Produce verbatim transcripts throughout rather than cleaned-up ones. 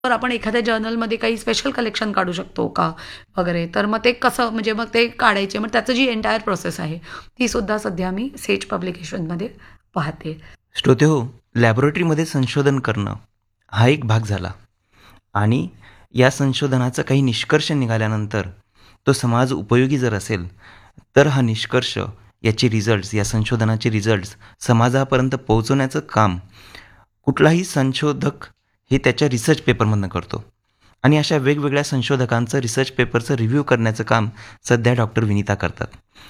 तर आपण एखाद्या जर्नलमध्ये काही स्पेशल कलेक्शन काढू शकतो का वगैरे. तर मग ते कसं म्हणजे मग ते काढायचे. मग त्याचं जी एंटायर प्रोसेस आहे ती सुद्धा सध्या मी सेज पब्लिकेशनमध्ये पाहते. श्रोते हो, लॅबोरेटरीमध्ये संशोधन करणं हा एक भाग झाला आणि या संशोधनाचा काही निष्कर्ष निघाल्यानंतर तो समाज उपयोगी जर असेल तर हा निष्कर्ष, याचे रिझल्ट्स, या संशोधनाचे रिझल्ट्स समाजापर्यंत पोहोचवण्याचं काम कुठलाही संशोधक हे त्याच्या रिसर्च पेपरमधनं करतो. आणि अशा वेगवेगळ्या संशोधकांचं रिसर्च पेपरचं रिव्ह्यू करण्याचं काम सध्या डॉक्टर विनीता करतात.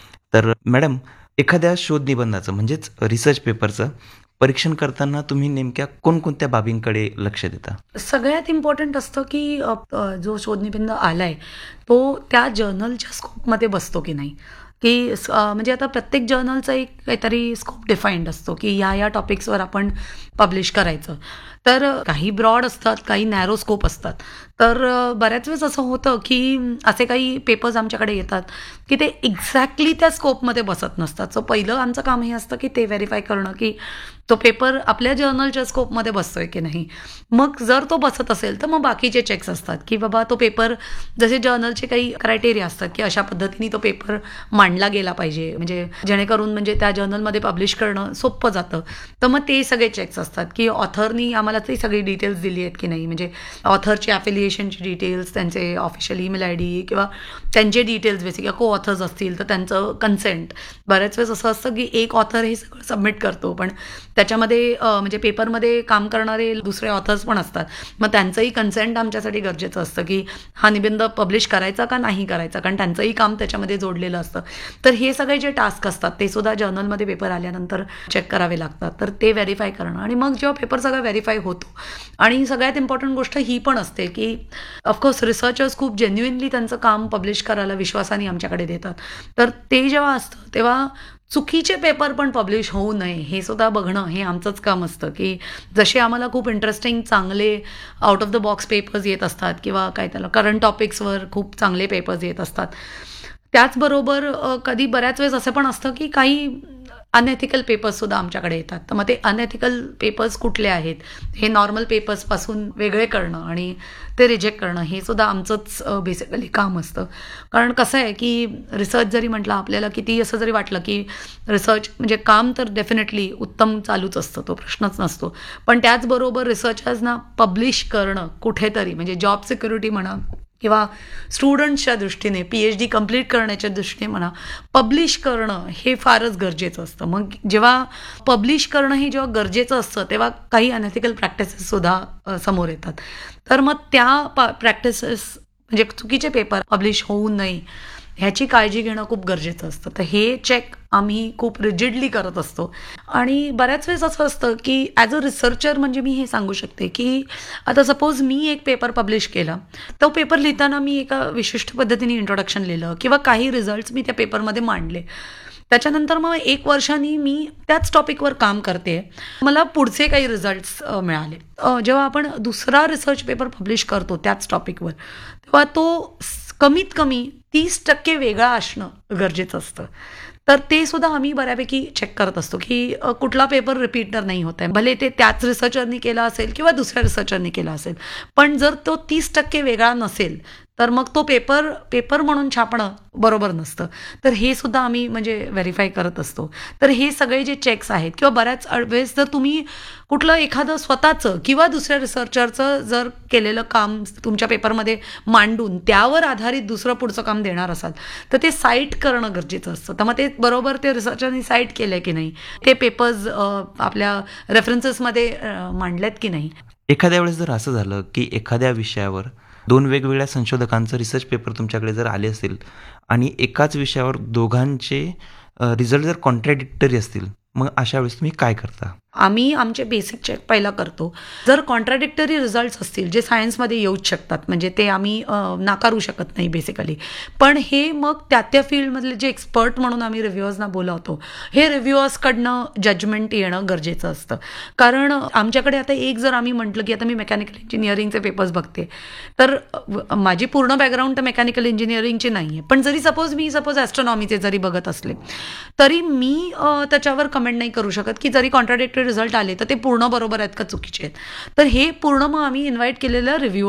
तर मॅडम, एखाद्या शोध निबंधाचं म्हणजेच रिसर्च पेपरचं परीक्षण करताना तुम्ही नेमक्या कोणकोणत्या बाबींकडे लक्ष देता? सगळ्यात इम्पॉर्टंट असतं की अ, अ, जो शोधनिबंध आलाय तो त्या जर्नलच्या स्कोपमध्ये बसतो की नाही. की स- अ, म्हणजे आता प्रत्येक जर्नलचा एक काहीतरी स्कोप डिफाईन्ड असतो की ह्या या टॉपिक्सवर आपण पब्लिश करायचं. तर अ, काही ब्रॉड असतात, काही नॅरो स्कोप असतात. तर अ, बऱ्याच वेळेस असं होतं की असे काही पेपर्स आमच्याकडे येतात की ते एक्झॅक्टली त्या स्कोपमध्ये बसत नसतात. सो पहिलं आमचं काम हे असतं की ते व्हेरीफाय करणं की तो पेपर आपल्या जर्नलच्या स्कोपमध्ये बसतोय की नाही. मग जर तो बसत असेल तर मग बाकीचे चेक्स असतात की बाबा तो पेपर, जसे जर्नलचे काही क्रायटेरिया असतात की अशा पद्धतीने तो पेपर मांडला गेला पाहिजे, म्हणजे जेणेकरून म्हणजे त्या जर्नलमध्ये पब्लिश करणं सोपं जातं. तर मग ते सगळे चेक्स असतात की ऑथरनी आम्हाला ती सगळी डिटेल्स दिली आहेत की नाही. म्हणजे ऑथरची ॲफिलिएशनची डिटेल्स, त्यांचे ऑफिशियल ईमेल आय डी किंवा त्यांचे डिटेल्स बेसिक को ऑथर्स असतील तर त्यांचं कन्सेंट. बऱ्याच वेळेस असं असतं की एक ऑथर हे सगळं सबमिट करतो, पण त्याच्यामध्ये अ, म्हणजे पेपरमध्ये काम करणारे दुसरे ऑथर्स पण असतात. मग त्यांचंही कन्सेंट आमच्यासाठी गरजेचं असतं की हा निबंध पब्लिश करायचा का नाही करायचा, कारण त्यांचंही काम त्याच्यामध्ये जोडलेलं असतं. तर हे सगळे जे टास्क असतात ते सुद्धा जर्नलमध्ये पेपर आल्यानंतर चेक करावे लागतात. तर ते व्हेरीफाय करणं, आणि मग जेव्हा पेपर सगळा व्हेरीफाय होतो, आणि सगळ्यात इम्पॉर्टंट गोष्ट ही पण असते की ऑफकोर्स रिसर्चर्स खूप जेन्युइनली त्यांचं काम पब्लिश करायला विश्वासाने आमच्याकडे देतात. तर ते जेव्हा असतं तेव्हा चुकीचे पेपर पण पब्लिश होऊ नये हे सुद्धा बघणं हे आमचंच काम असतं. की जसे आम्हाला खूप इंटरेस्टिंग चांगले out of the box papers येत असतात किंवा काय त्याला करंट टॉपिक्सवर खूप चांगले पेपर्स येत असतात, त्याचबरोबर अ, कधी बऱ्याच वेळेस असं पण असतं की काही अनएथिकल पेपर्ससुद्धा आमच्याकडे येतात. तर मग ते अनएथिकल पेपर्स कुठले आहेत हे नॉर्मल पेपर्सपासून वेगळे करणं आणि ते रिजेक्ट करणं हे सुद्धा आमचंच बेसिकली काम असतं. कारण कसं आहे की रिसर्च जरी म्हटलं, आपल्याला किती असं जरी वाटलं की रिसर्च म्हणजे काम तर डेफिनेटली उत्तम चालूच असतं, तो प्रश्नच नसतो. पण त्याचबरोबर रिसर्चर्सना पब्लिश करणं कुठेतरी, म्हणजे जॉब सिक्युरिटी म्हणा किंवा स्टुडंट्सच्या दृष्टीने पी एच डी कंप्लीट करण्याच्या दृष्टीने म्हणा, पब्लिश करणं हे फारच गरजेचं असतं. मग जेव्हा पब्लिश करणं हे जेव्हा गरजेचं असतं तेव्हा काही अनएथिकल प्रॅक्टिसेससुद्धा अ, समोर येतात. तर मग त्या पा प्रॅक्टिसेस म्हणजे चुकीचे पेपर पब्लिश होऊ नये ह्याची काळजी घेणं खूप गरजेचं असतं. तर हे चेक आम्ही खूप रिजिडली करत असतो. आणि बऱ्याच वेळेस असं असतं की ॲज अ रिसर्चर म्हणजे मी हे सांगू शकते की आता सपोज मी एक पेपर पब्लिश केला, तो पेपर लिहिताना मी एका विशिष्ट पद्धतीने इंट्रोडक्शन लिहिलं किंवा काही रिझल्ट्स मी त्या पेपरमध्ये मांडले. त्याच्यानंतर मग एक वर्षांनी मी त्याच टॉपिकवर काम करते, मला पुढचे काही रिझल्ट्स मिळाले. अ, जेव्हा आपण दुसरा रिसर्च पेपर पब्लिश करतो त्याच टॉपिकवर, तेव्हा तो स- कमीत कमी तीस टक्के वेगळा असणं गरजेचं असतं. तर ते सुद्धा आम्ही बऱ्यापैकी चेक करत असतो की अ, कुठला पेपर रिपीट तर नाही होत आहे. भले ते त्याच रिसर्चरनी केला असेल किंवा दुसऱ्या रिसर्चरनी केला असेल, पण जर तो तीस टक्के वेगळा नसेल तर मग तो पेपर पेपर म्हणून छापणं बरोबर नसतं. तर हे सुद्धा आम्ही म्हणजे व्हेरीफाय करत असतो. तर हे सगळे जे चेक्स आहेत किंवा बऱ्याच वेळेस जर तुम्ही कुठलं एखादं स्वतःचं किंवा दुसऱ्या रिसर्चरचं जर केलेलं काम तुमच्या पेपरमध्ये मांडून त्यावर आधारित दुसरं पुढचं काम देणार असाल तर ते साईट करणं गरजेचं असतं. तर मग ते बरोबर ते रिसर्चरनी साईट केलं की नाही, ते पेपर्स आपल्या रेफरन्सेसमध्ये मांडलेत की नाही. एखाद्या वेळेस जर असं झालं की एखाद्या विषयावर दोन वेगवेगळ्या संशोधकांचं रिसर्च पेपर तुमच्याकडे जर आले असतील आणि एकाच विषयावर दोघांचे रिझल्ट जर कॉन्ट्रॅडिक्टरी असतील, मग अशा वेळेस तुम्ही काय करता? आम्ही आमचे बेसिक चेक पहिला करतो. जर कॉन्ट्राडिक्टरी रिझल्ट्स असतील जे सायन्समध्ये येऊच शकतात, म्हणजे ते आम्ही अ, नाकारू शकत नाही बेसिकली. पण हे मग त्या त्या फील्डमधले जे एक्सपर्ट म्हणून आम्ही रिव्ह्युअर्सना बोलावतो, हे रिव्ह्युअर्सकडनं जजमेंट येणं गरजेचं असतं. कारण आमच्याकडे आता एक जर आम्ही म्हटलं की आता मी मेकॅनिकल इंजिनिअरिंगचे पेपर्स बघते, तर अ, माझी पूर्ण बॅकग्राऊंड तर मेकॅनिकल इंजिनिअरिंगची नाही आहे. पण जरी सपोज मी सपोज ॲस्ट्रॉनॉमीचे जरी बघत असले तरी मी अ, त्याच्यावर कमेंट नाही करू शकत की जरी कॉन्ट्राडिक्टरी लॅबोरेटरी रिझल्ट आले तर ते पूर्ण बरोबर आहेत का चुकीचे आहेत. तर हे पूर्ण मग आम्ही इन्व्हाइट केलेलं रिव्ह्यू